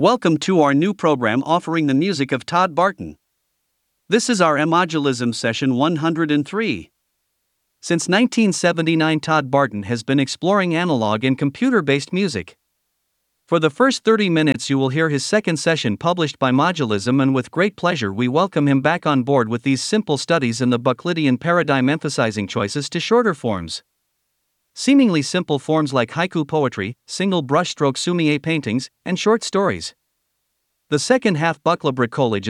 Welcome to our new program offering the music of Todd Barton. This is our Emodulism session 103. Since 1979, Todd Barton has been exploring analog and computer-based music. For the first 30 minutes you will hear his second session published by Modulism, and with great pleasure we welcome him back on board with these simple studies in the Bucklidian paradigm, emphasizing choices to shorter forms. Seemingly simple forms like haiku poetry, single brushstroke sumi-e paintings, and short stories. The second half, Buckla bricolage,